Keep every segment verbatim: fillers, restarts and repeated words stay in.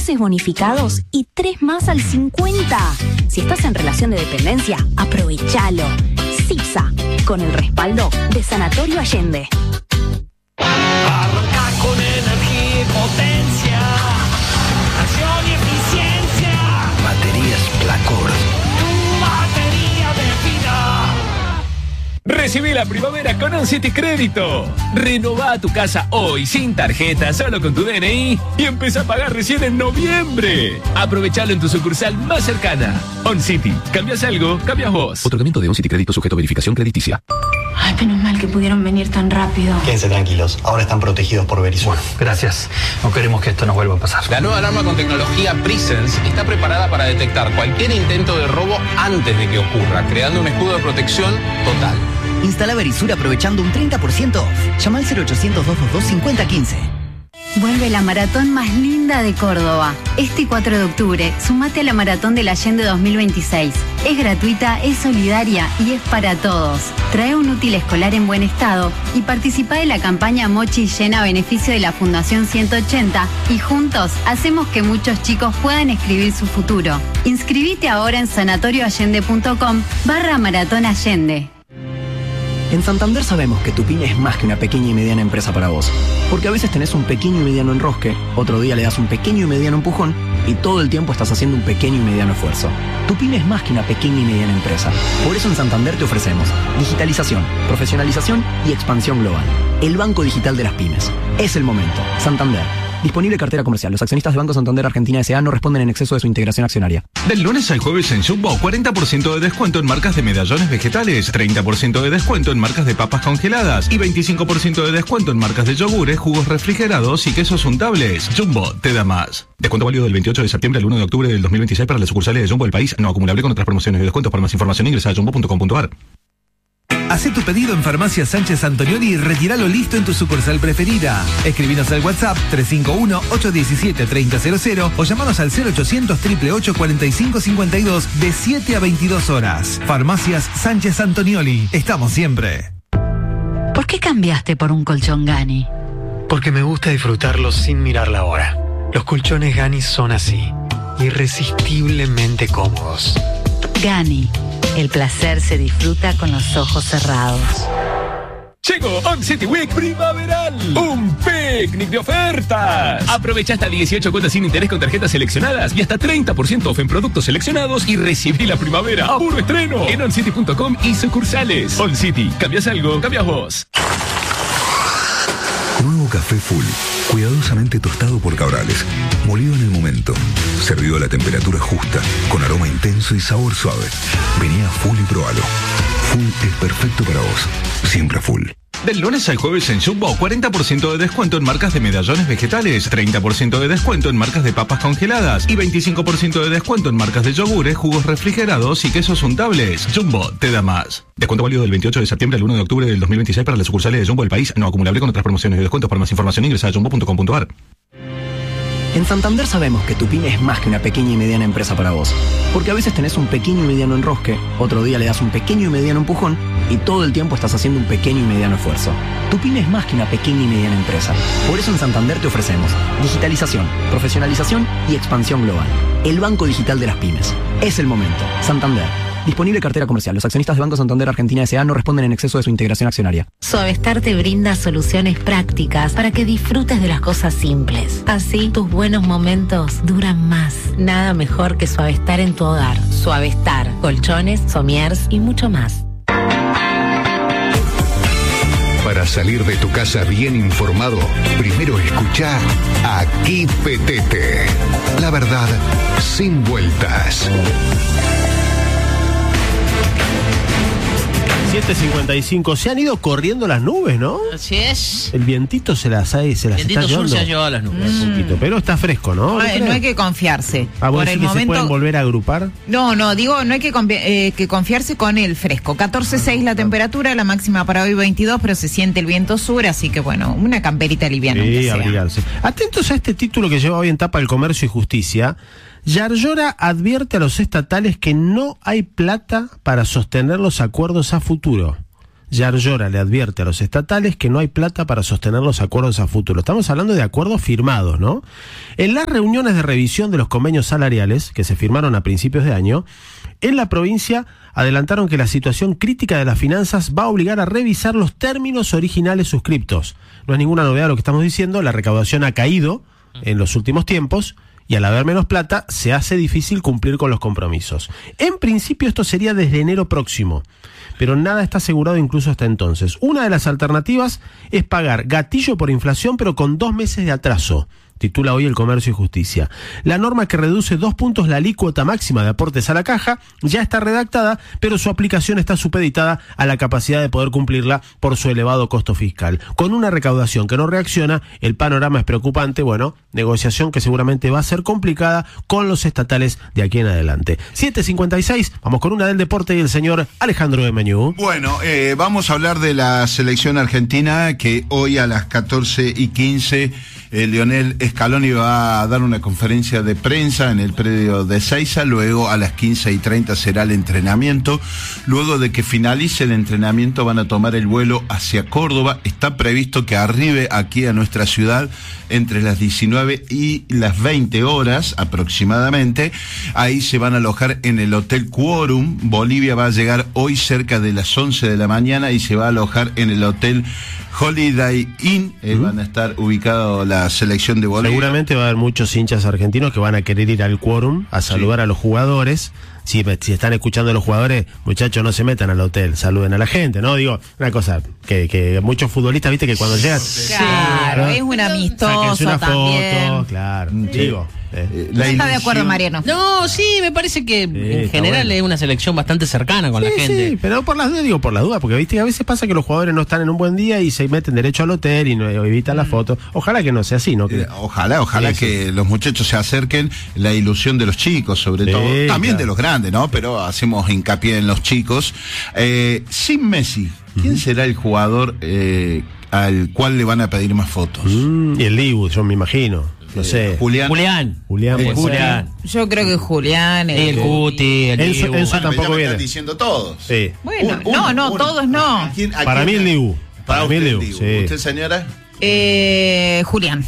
meses bonificados y tres más al cincuenta. Si estás en relación de dependencia, aprovechalo. CIPSA, con el respaldo de Sanatorio Allende. Arranca con energía y potencia, acción y eficiencia. Baterías Placor. Tu batería de vida. Recibí la primavera con OnCity Crédito. Renová tu casa hoy sin tarjeta, solo con tu D N I y empezá a pagar recién en noviembre. Aprovechalo en tu sucursal más cercana. OnCity, ¿cambias algo? Cambias vos. Otorgamiento de OnCity Crédito sujeto a verificación crediticia. Ay, menos mal que pudieron venir tan rápido. Quédense tranquilos, ahora están protegidos por Verisur. Bueno, gracias. No queremos que esto nos vuelva a pasar. La nueva alarma con tecnología Presence está preparada para detectar cualquier intento de robo antes de que ocurra, creando un escudo de protección total. Instala Verisur aprovechando un treinta por ciento off. Llama al cero ochocientos, doscientos veintidós, cincuenta quince. Vuelve la maratón más linda de Córdoba. Este cuatro de octubre, sumate a la Maratón del Allende dos mil veintiséis. Es gratuita, es solidaria y es para todos. Trae un útil escolar en buen estado y participa de la campaña Mochi Llena a beneficio de la Fundación ciento ochenta y juntos hacemos que muchos chicos puedan escribir su futuro. Inscribite ahora en sanatorioallende.com barra Maratón Allende. En Santander sabemos que tu pyme es más que una pequeña y mediana empresa para vos. Porque a veces tenés un pequeño y mediano enrosque, otro día le das un pequeño y mediano empujón y todo el tiempo estás haciendo un pequeño y mediano esfuerzo. Tu pyme es más que una pequeña y mediana empresa. Por eso en Santander te ofrecemos digitalización, profesionalización y expansión global. El banco digital de las pymes. Es el momento. Santander. Disponible cartera comercial. Los accionistas de Banco Santander Argentina S A no responden en exceso de su integración accionaria. Del lunes al jueves en Jumbo, cuarenta por ciento de descuento en marcas de medallones vegetales, treinta por ciento de descuento en marcas de papas congeladas y veinticinco por ciento de descuento en marcas de yogures, jugos refrigerados y quesos untables. Jumbo te da más. Descuento válido del veintiocho de septiembre al uno de octubre del dos mil veintiséis para las sucursales de Jumbo del país, no acumulable con otras promociones y descuentos. Para más información ingresa a jumbo punto com punto a r. Hacé tu pedido en Farmacia Sánchez Antonioli y retíralo listo en tu sucursal preferida. Escribinos al WhatsApp tres cinco uno, ocho uno siete, tres cero cero cero o llamanos al cero ochocientos, ocho ocho ocho, cuatro cinco cinco dos de siete a veintidós horas. Farmacias Sánchez Antonioli. Estamos siempre. ¿Por qué cambiaste por un colchón Gani? Porque me gusta disfrutarlos sin mirar la hora. Los colchones Gani son así, irresistiblemente cómodos. Gani. El placer se disfruta con los ojos cerrados. Llegó OnCity Week primaveral. Un picnic de ofertas. Aprovecha hasta dieciocho cuotas sin interés con tarjetas seleccionadas y hasta treinta por ciento off en productos seleccionados y recibí la primavera a puro estreno en oncity punto com y sucursales. OnCity, ¿cambias algo? Cambias vos. Nuevo café Full, cuidadosamente tostado por Cabrales, molido en el momento, servido a la temperatura justa, con aroma intenso y sabor suave. Vení a Full y probalo. Full es perfecto para vos, siempre Full. Del lunes al jueves en Jumbo, cuarenta por ciento de descuento en marcas de medallones vegetales, treinta por ciento de descuento en marcas de papas congeladas y veinticinco por ciento de descuento en marcas de yogures, jugos refrigerados y quesos untables. Jumbo te da más. Descuento válido del veintiocho de septiembre al uno de octubre del dos mil veintiséis para las sucursales de Jumbo del país, no acumulable con otras promociones y descuentos. Para más información ingresa a jumbo punto com punto a r. En Santander sabemos que tu pyme es más que una pequeña y mediana empresa para vos. Porque a veces tenés un pequeño y mediano enrosque, otro día le das un pequeño y mediano empujón y todo el tiempo estás haciendo un pequeño y mediano esfuerzo. Tu pyme es más que una pequeña y mediana empresa. Por eso en Santander te ofrecemos digitalización, profesionalización y expansión global. El banco digital de las pymes. Es el momento. Santander. Disponible cartera comercial. Los accionistas de Banco Santander Argentina S A no responden en exceso de su integración accionaria. Suavestar te brinda soluciones prácticas para que disfrutes de las cosas simples. Así, tus buenos momentos duran más. Nada mejor que Suavestar en tu hogar. Suavestar, colchones, somiers y mucho más. Para salir de tu casa bien informado, primero escuchá Aquí Petete. La verdad, sin vueltas. siete cincuenta y cinco. Se han ido corriendo las nubes, ¿no? Así es. El vientito se las, hay, se las Vientito está sur llevando. se ha llevado las nubes. Un poquito, pero está fresco, ¿no? No, hay, no hay que confiarse. Ah, ¿vos Por decís el que momento, se pueden volver a agrupar? No, no, digo, no hay que, confi- eh, que confiarse con el fresco. catorce seis la temperatura, la máxima para hoy veintidós, pero se siente el viento sur, así que bueno, una camperita liviana. Sí, abrigarse. Atentos a este título que lleva hoy en tapa el Comercio y Justicia. Yarlora advierte a los estatales que no hay plata para sostener los acuerdos a futuro. Yarlora le advierte a los estatales que no hay plata para sostener los acuerdos a futuro. Estamos hablando de acuerdos firmados, ¿no? En las reuniones de revisión de los convenios salariales que se firmaron a principios de año, en la provincia adelantaron que la situación crítica de las finanzas va a obligar a revisar los términos originales suscriptos. No es ninguna novedad lo que estamos diciendo, la recaudación ha caído en los últimos tiempos y al haber menos plata se hace difícil cumplir con los compromisos. En principio esto sería desde enero próximo, pero nada está asegurado incluso hasta entonces. Una de las alternativas es pagar gatillo por inflación pero con dos meses de atraso. Titula hoy El Comercio y Justicia. La norma que reduce dos puntos la alícuota máxima de aportes a la caja ya está redactada, pero su aplicación está supeditada a la capacidad de poder cumplirla por su elevado costo fiscal. Con una recaudación que no reacciona, el panorama es preocupante. Bueno, negociación que seguramente va a ser complicada con los estatales de aquí en adelante. siete cincuenta y seis, vamos con una del deporte y el señor Alejandro de Mañú. Bueno, eh, vamos a hablar de la selección argentina que hoy a las catorce y quince eh, Lionel Scaloni va a dar una conferencia de prensa en el predio de Ezeiza, luego a las quince y treinta será el entrenamiento, luego de que finalice el entrenamiento van a tomar el vuelo hacia Córdoba, está previsto que arribe aquí a nuestra ciudad entre las diecinueve y las veinte horas aproximadamente, ahí se van a alojar en el Hotel Quorum. Bolivia va a llegar hoy cerca de las once de la mañana y se va a alojar en el Hotel Holiday Inn, eh, uh-huh. van a estar ubicados la selección de Bolivia. Seguramente va a haber muchos hinchas argentinos que van a querer ir al Quorum a saludar sí. a los jugadores. Si, si están escuchando a los jugadores, muchachos, no se metan al hotel, saluden a la gente, ¿no? Digo, una cosa, que, que muchos futbolistas, viste, que cuando llegan... Claro, ¿no? Es un amistoso una también. Foto, claro, sí. digo... Eh, ¿No está de acuerdo, Mariano? No, sí, me parece que sí, en general bueno. es una selección bastante cercana con sí, la gente. Sí, pero por las dudas, digo, por las dudas, porque viste que a veces pasa que los jugadores no están en un buen día y se meten derecho al hotel y no, evitan mm. la foto. Ojalá que no sea así, ¿no? Que, eh, ojalá, ojalá sí, que sí. los muchachos se acerquen, la ilusión de los chicos, sobre sí, todo, también claro. de los grandes, ¿no? Pero hacemos hincapié en los chicos. Eh, sin Messi, ¿quién uh-huh. será el jugador eh, al cual le van a pedir más fotos? Mm, y el Dibu, yo me imagino. No sé. Julián. Julián. Julián. El Julián. Yo creo que Julián. El, el Cuti. El Enzo, Dibu. Enzo bueno, tampoco ya me viene. están diciendo todos. Sí. Bueno, un, no, un, no, un, todos no. ¿A quién, a Para quién mí el Dibu. Para, Para mí el Dibu. Dibu. Sí. ¿Usted, señora? Eh, Julián.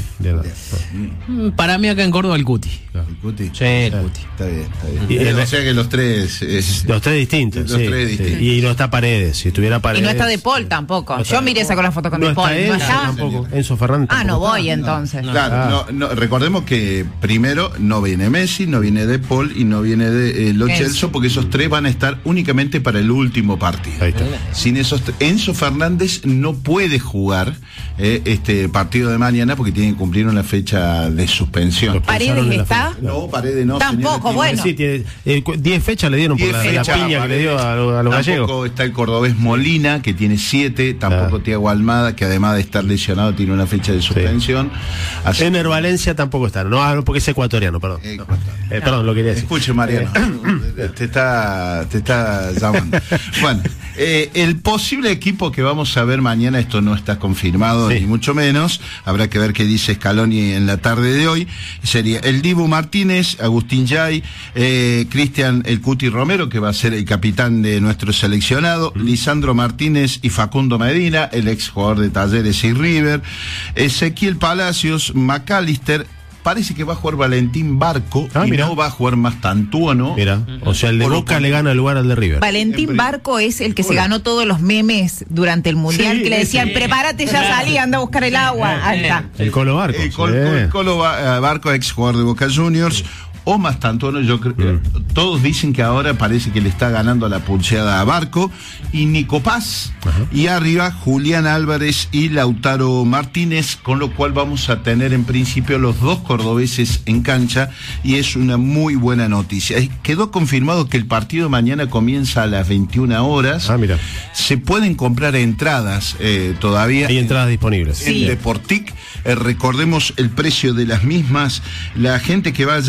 Mm. Para mí acá en Córdoba el Cuti. ¿El Cuti? Sí, el Cuti. Está bien, está bien. Y, eh, o sea que los tres... Es, los tres distintos, los sí, tres distintos. Sí. Y no está Paredes, si estuviera Paredes... Y no está De Paul tampoco. No Yo miré esa con la foto con no De Paul. Está ¿No Enzo está? tampoco. Enzo Fernández Ah, no voy no, entonces. No. Claro, ah. no, no, recordemos que primero no viene Messi, no viene De Paul y no viene de eh, Lo Celso, porque esos tres van a estar únicamente para el último partido. Ahí está. Sin esos tres, Enzo Fernández no puede jugar eh, este partido de mañana porque tiene que cumplir una fecha de suspensión. ¿Paredes está? No, Paredes no. Tampoco, bueno. Sí, tiene diez fechas le dieron por la, la piña que le dio a, a los tampoco gallegos. Tampoco está el cordobés Molina, que tiene siete, tampoco ah. Thiago Almada, que además de estar lesionado tiene una fecha de suspensión. Sí. Así... Ener Valencia tampoco está, no, porque es ecuatoriano, perdón. Eh, no. Eh, perdón, lo quería decir. Escuche, Mariano, eh. te está te está llamando. Bueno, eh, el posible equipo que vamos a ver mañana, esto no está confirmado, sí. ni mucho menos, habrá que ver qué dice Scaloni en la tarde de hoy, sería el Dibu Martínez, Agustín Yay, eh, Cristian El Cuti Romero, que va a ser el capitán de nuestro seleccionado, mm. Lisandro Martínez y Facundo Medina, el ex jugador de Talleres y River, Ezequiel Palacios, McAllister. Parece que va a jugar Valentín Barco ah, y mira. no va a jugar más Tantuono. Mira, o sea, el de Boca por... le gana el lugar al de River. Valentín Barco es el que Hola. se ganó todos los memes durante el Mundial, sí, que le decían, sí. prepárate, ya salí, anda a buscar el agua. Ahí está. El Colo Barco. El, Col, sí. el Colo Barco, ex jugador de Boca Juniors. Sí. O más Tantuono, yo creo, mm. todos dicen que ahora parece que le está ganando la pulseada a Barco, y Nico Paz, Ajá. y arriba Julián Álvarez y Lautaro Martínez, con lo cual vamos a tener en principio los dos cordobeses en cancha, y es una muy buena noticia. Quedó confirmado que el partido mañana comienza a las veintiuna horas. Ah, mira. Se pueden comprar entradas eh, todavía. Hay entradas disponibles. En sí. Deportic, eh, recordemos el precio de las mismas. La gente que vaya a la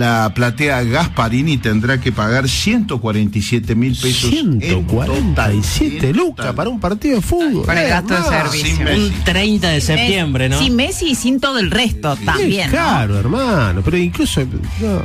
la platea Gasparini tendrá que pagar ciento cuarenta y siete mil pesos. ciento cuarenta y siete lucas para un partido de fútbol. Para el gasto de servicio. Un treinta de septiembre, ¿no? Sin Messi y sin todo el resto también. Es caro, ¿no? hermano, pero incluso no,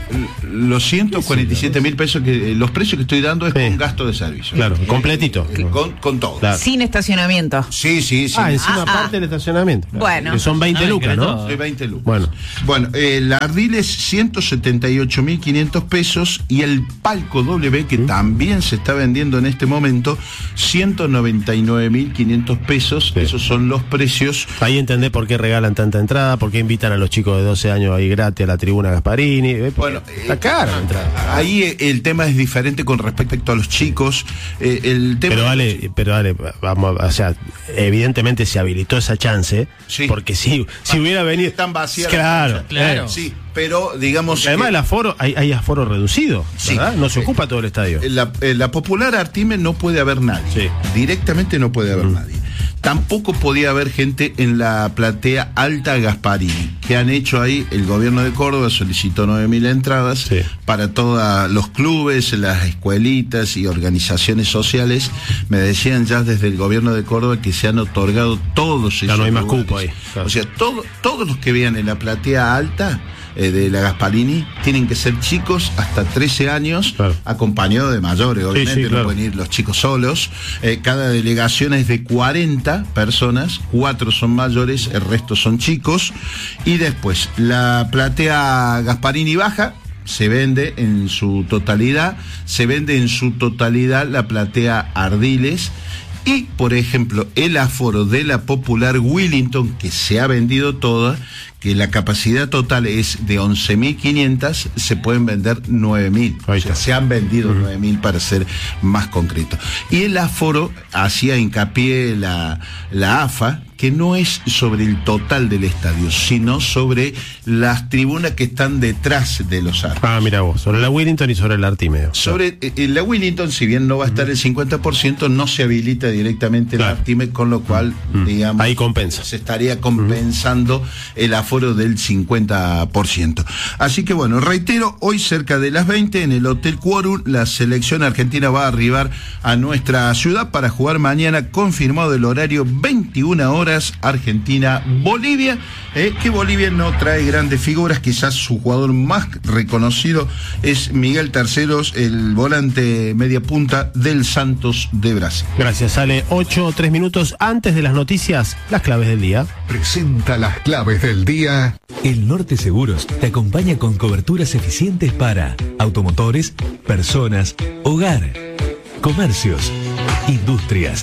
los ciento cuarenta y siete mil pesos que los precios que estoy dando es sí. con gasto de servicio. Claro, eh, completito. Con, con todo. Claro. Sin estacionamiento. Sí, sí, sí. Ah, encima ah, parte del estacionamiento. Claro. Bueno. Que son veinte ah, lucas, ¿no? Sí, veinte lucas. Bueno, bueno eh, la Ardiles ciento setenta y ocho mil quinientos pesos y el Palco W, que ¿Mm? también se está vendiendo en este momento, ciento noventa y nueve mil quinientos pesos. Sí. Esos son los precios. Ahí entendés por qué regalan tanta entrada, por qué invitan a los chicos de doce años ahí gratis a la tribuna Gasparini. Eh, bueno, está eh, cara la entrada. Ahí el tema es diferente con respecto a los chicos. Eh, el tema pero vale, pero vale, vamos, o sea, evidentemente se habilitó esa chance, sí. porque si, si hubiera venido tan vacía, claro, claro, sí, pero digamos porque además que, el aforo hay, hay aforo reducido, ¿verdad? Sí, no se ocupa todo el estadio. La, la popular Artime no puede haber nadie, sí. directamente no puede haber mm. nadie. Tampoco podía haber gente en la platea Alta Gasparini, que han hecho ahí, el gobierno de Córdoba solicitó nueve mil entradas sí. para todos los clubes, las escuelitas y organizaciones sociales. Me decían ya desde el gobierno de Córdoba que se han otorgado todos esos ya no hay más lugares. cupo ahí. Claro. O sea, todo, todos los que vean en la platea alta eh, de la Gasparini tienen que ser chicos hasta trece años, claro. acompañados de mayores, obviamente, sí, sí, claro. no pueden ir los chicos solos. Eh, cada delegación es de cuarenta personas, cuatro son mayores, el resto son chicos. Y después, la platea Gasparini baja, se vende en su totalidad, se vende en su totalidad la platea Ardiles. Y, por ejemplo, el aforo de la popular Willington, que se ha vendido toda, que la capacidad total es de once mil quinientos, se pueden vender nueve mil. O sea, se han vendido uh-huh. nueve mil para ser más concreto. Y el aforo, hacía hincapié la, la A F A, que no es sobre el total del estadio, sino sobre las tribunas que están detrás de los arcos. Ah, mira vos, sobre la Willington y sobre el Artimeo. Sobre eh, la Willington, si bien no va a estar el cincuenta por ciento, no se habilita directamente claro. el Artimeo, con lo cual, uh-huh. digamos, ahí compensa. Se estaría compensando uh-huh. el aforo del cincuenta por ciento. Así que bueno, reitero, hoy cerca de las veinte en el Hotel Quórum, la selección argentina va a arribar a nuestra ciudad para jugar mañana, confirmado el horario, veintiuna horas, Argentina-Bolivia, eh, que Bolivia no trae grandes figuras, quizás su jugador más reconocido es Miguel Terceros, el volante media punta del Santos de Brasil. Gracias, sale ocho o tres minutos antes de las noticias, las claves del día. Presenta las claves del día. El Norte Seguros te acompaña con coberturas eficientes para automotores, personas, hogar, comercios, industrias,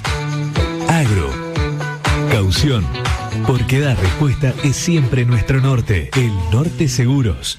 agro, caución, porque dar respuesta es siempre nuestro norte. El Norte Seguros.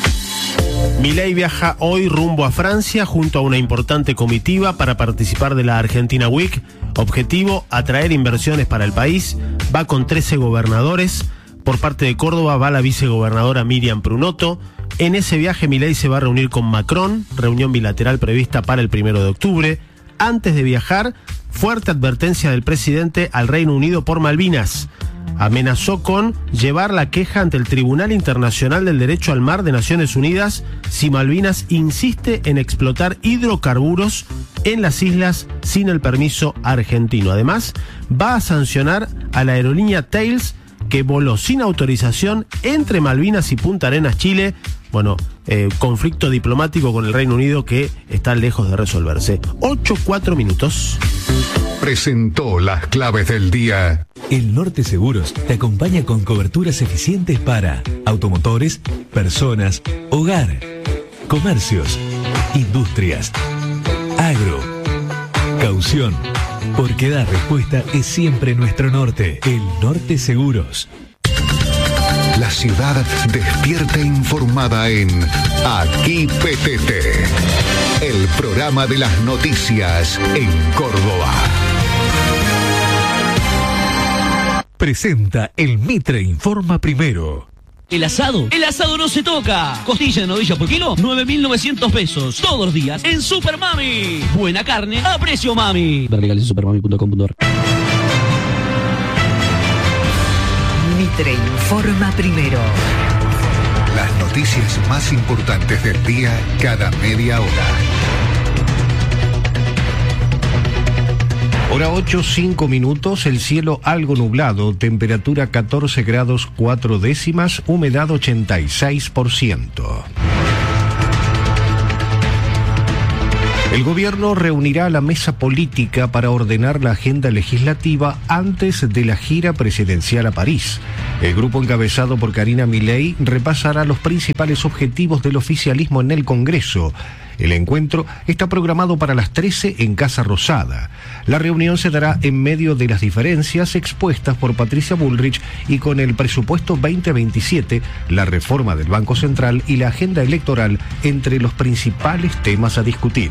Milei viaja hoy rumbo a Francia junto a una importante comitiva para participar de la Argentina Week. Objetivo, atraer inversiones para el país. Va con trece gobernadores. Por parte de Córdoba va la vicegobernadora Miriam Prunoto. En ese viaje Milei se va a reunir con Macron, reunión bilateral prevista para el primero de octubre. Antes de viajar, fuerte advertencia del presidente al Reino Unido por Malvinas. Amenazó con llevar la queja ante el Tribunal Internacional del Derecho al Mar de Naciones Unidas si Malvinas insiste en explotar hidrocarburos en las islas sin el permiso argentino. Además, va a sancionar a la aerolínea Thales, que voló sin autorización entre Malvinas y Punta Arenas, Chile. Bueno, eh, conflicto diplomático con el Reino Unido que está lejos de resolverse. ocho, cuatro minutos. Presentó las claves del día. El Norte Seguros te acompaña con coberturas eficientes para automotores, personas, hogar, comercios, industrias, agro, caución, porque dar respuesta es siempre nuestro norte. El Norte Seguros. La ciudad despierta informada en Aquí P T T, el programa de las noticias en Córdoba. Presenta el Mitre Informa Primero. El asado, el asado no se toca. Costilla de novilla por kilo, nueve mil novecientos pesos. Todos los días en Super Mami. Buena carne a precio mami. Ver legales en supermami punto com punto ar. Mitre Informa Primero. Las noticias noticias más importantes del día cada media hora. Hora ocho, cinco minutos, el cielo algo nublado, temperatura catorce grados cuatro décimas, humedad ochenta y seis por ciento. El gobierno reunirá a la mesa política para ordenar la agenda legislativa antes de la gira presidencial a París. El grupo encabezado por Karina Milei repasará los principales objetivos del oficialismo en el Congreso. El encuentro está programado para las trece en Casa Rosada. La reunión se dará en medio de las diferencias expuestas por Patricia Bullrich y con el presupuesto veinte veintisiete, la reforma del Banco Central y la agenda electoral entre los principales temas a discutir.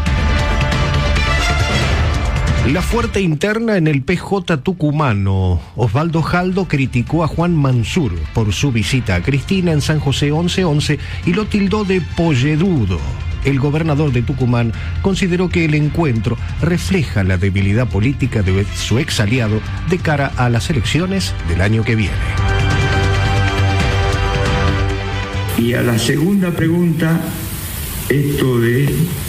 La fuerte interna en el P J tucumano. Osvaldo Jaldo criticó a Juan Mansur por su visita a Cristina en San José once once y lo tildó de pollerudo. El gobernador de Tucumán consideró que el encuentro refleja la debilidad política de su ex aliado de cara a las elecciones del año que viene. Y a la segunda pregunta, esto de...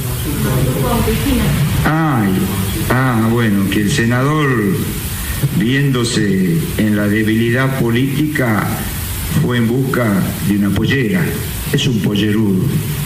Ay, ah, bueno, que el senador, viéndose en la debilidad política, fue en busca de una pollera. Es un pollerudo.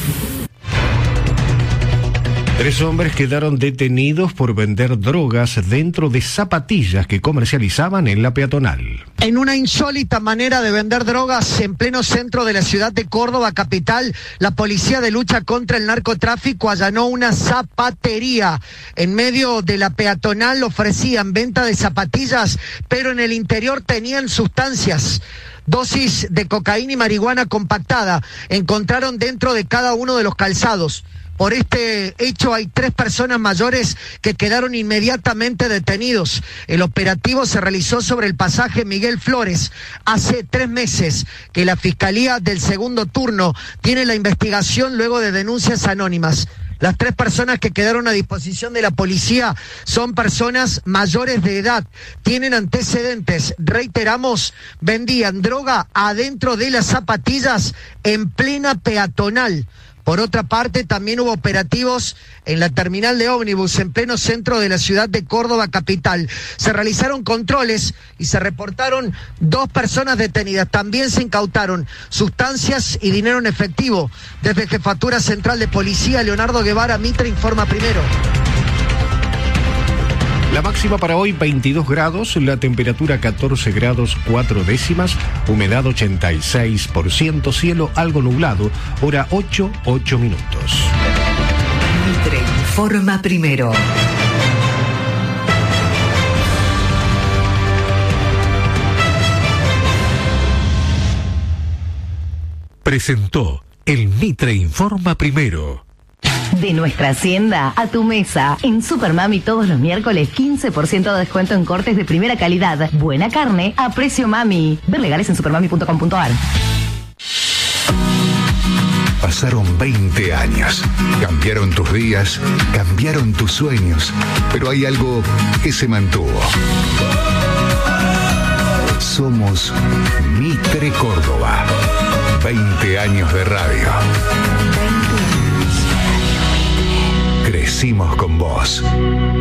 Tres hombres quedaron detenidos por vender drogas dentro de zapatillas que comercializaban en la peatonal. En una insólita manera de vender drogas en pleno centro de la ciudad de Córdoba, capital, la policía de lucha contra el narcotráfico allanó una zapatería. En medio de la peatonal ofrecían venta de zapatillas, pero en el interior tenían sustancias. Dosis de cocaína y marihuana compactada encontraron dentro de cada uno de los calzados. Por este hecho hay tres personas mayores que quedaron inmediatamente detenidos. El operativo se realizó sobre el pasaje Miguel Flores. Hace tres meses que la Fiscalía del Segundo Turno tiene la investigación luego de denuncias anónimas. Las tres personas que quedaron a disposición de la policía son personas mayores de edad, tienen antecedentes, reiteramos, vendían droga adentro de las zapatillas en plena peatonal. Por otra parte, también hubo operativos en la terminal de ómnibus en pleno centro de la ciudad de Córdoba capital. Se realizaron controles y se reportaron dos personas detenidas. También se incautaron sustancias y dinero en efectivo. Desde Jefatura Central de Policía, Leonardo Guevara, Mitre informa primero. La máxima para hoy veintidós grados, la temperatura catorce grados cuatro décimas, humedad ochenta y seis por ciento, cielo algo nublado, hora ocho, ocho minutos. Mitre informa primero. Presentó el Mitre informa primero. De nuestra hacienda a tu mesa. En Supermami todos los miércoles quince por ciento de descuento en cortes de primera calidad. Buena carne a precio mami. Ver legales en supermami punto com punto ar. Pasaron veinte años. Cambiaron tus días, cambiaron tus sueños. Pero hay algo que se mantuvo. Somos Mitre Córdoba. veinte años de radio. Crecimos con vos.